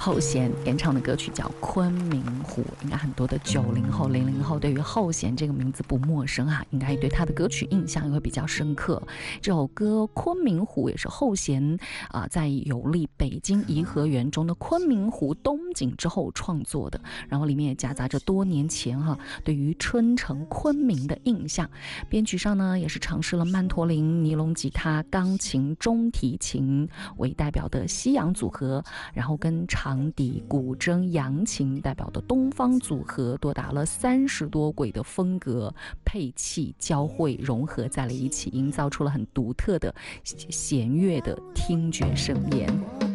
后弦演唱的歌曲叫《昆明湖》，应该很多的90后、00后对于后弦这个名字不陌生啊，应该对他的歌曲印象也会比较深刻。这首歌《昆明湖》也是后弦在游历北京颐和园中的昆明湖东景之后创作的，然后里面也夹杂着多年前对于春城昆明的印象。编曲上呢，也是尝试了曼陀林、尼龙吉他、钢琴、中提琴为代表的西洋组合，然后跟长笛、古筝、扬琴代表的东方组合，多达了30多轨的风格配器交汇融合在了一起，营造出了很独特的弦乐的听觉盛宴。